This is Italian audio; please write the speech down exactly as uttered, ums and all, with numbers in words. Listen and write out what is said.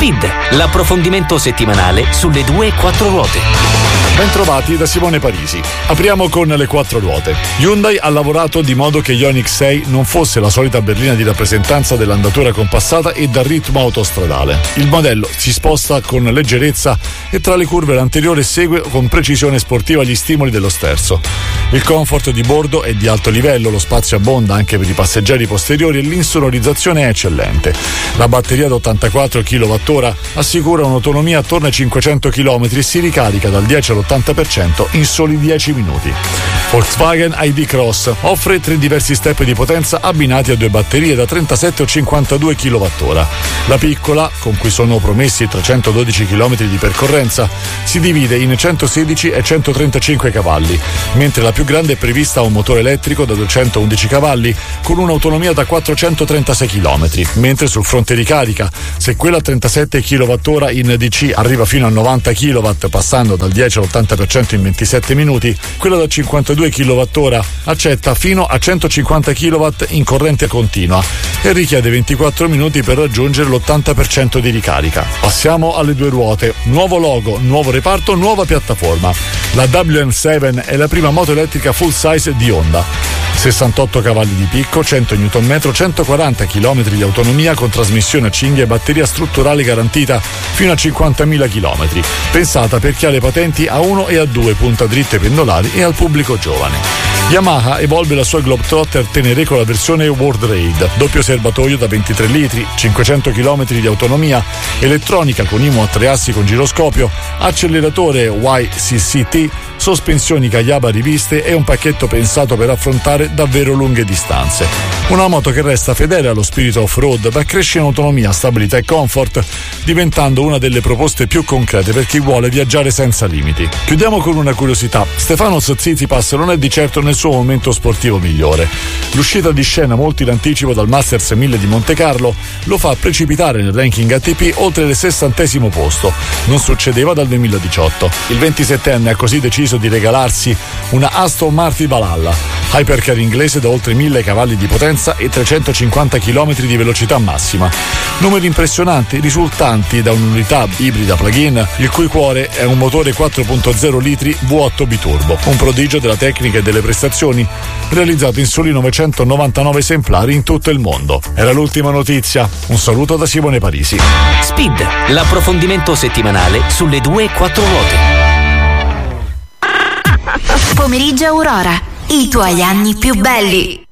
Speed, l'approfondimento settimanale sulle due e quattro ruote. Bentrovati da Simone Parisi. Apriamo con le quattro ruote. Hyundai ha lavorato di modo che Ioniq sei non fosse la solita berlina di rappresentanza dell'andatura compassata e dal ritmo autostradale. Il modello si sposta con leggerezza e tra le curve l'anteriore segue con precisione sportiva gli stimoli dello sterzo. Il comfort di bordo è di alto livello, lo spazio abbonda anche per i passeggeri posteriori e l'insonorizzazione è eccellente. La batteria da ottantaquattro chilowattora assicura un'autonomia attorno ai cinquecento chilometri e si ricarica dal dieci all'ottanta per cento in soli dieci minuti. Volkswagen I D Cross offre tre diversi step di potenza abbinati a due batterie da trentasette o cinquantadue chilowattora. La piccola, con cui sono promessi trecentododici chilometri di percorrenza, si divide in centosedici e centotrentacinque cavalli, mentre la più grande è prevista a un motore elettrico da duecentoundici cavalli con un'autonomia da quattrocentotrentasei chilometri, mentre sul fronte ricarica, se quella a trentasette chilowattora in D C arriva fino a novanta chilowatt passando dal dieci all'ottanta per cento in ventisette minuti, quella da cinquantadue chilowattora accetta fino a centocinquanta chilowatt in corrente continua e richiede ventiquattro minuti per raggiungere l'ottanta per cento di ricarica. Passiamo alle due ruote. Nuovo logo, nuovo reparto, nuova piattaforma. La W M sette è la prima moto elettrica full size di Honda. sessantotto cavalli di picco, cento newton metri, centoquaranta chilometri di autonomia con trasmissione a cinghia e batteria strutturale garantita fino a cinquantamila chilometri. Pensata per chi ha le patenti A uno e A due, punta dritte pendolari e al pubblico giovane. Yamaha evolve la sua Globetrotter Tenere con la versione World Raid, doppio serbatoio da ventitré litri, cinquecento chilometri di autonomia, elettronica con I M U a tre assi con giroscopio, acceleratore Y C C T, sospensioni Kayaba riviste e un pacchetto pensato per affrontare davvero lunghe distanze. Una moto che resta fedele allo spirito off-road ma cresce in autonomia, stabilità e comfort, diventando una delle proposte più concrete per chi vuole viaggiare senza limiti. Chiudiamo con una curiosità. Stefanos Tsitsipas non è di certo nel suo momento sportivo migliore. L'uscita di scena molto in anticipo dal Masters mille di Monte Carlo lo fa precipitare nel ranking A T P oltre il sessantesimo posto. Non succedeva dal duemiladiciotto. Il ventisettenne ha così deciso di regalarsi una Aston Martin Valhalla, hypercar inglese da oltre mille cavalli di potenza e trecentocinquanta chilometri di velocità massima. Numeri impressionanti risultanti da un'unità ibrida plug-in il cui cuore è un motore quattro virgola zero litri V otto biturbo, un prodigio della tecnica e delle prestazioni, realizzato in soli novecentonovantanove esemplari in tutto il mondo. Era l'ultima notizia. Un saluto da Simone Parisi. Speed, l'approfondimento settimanale sulle due e quattro ruote. Pomeriggio Aurora, i tuoi anni più belli.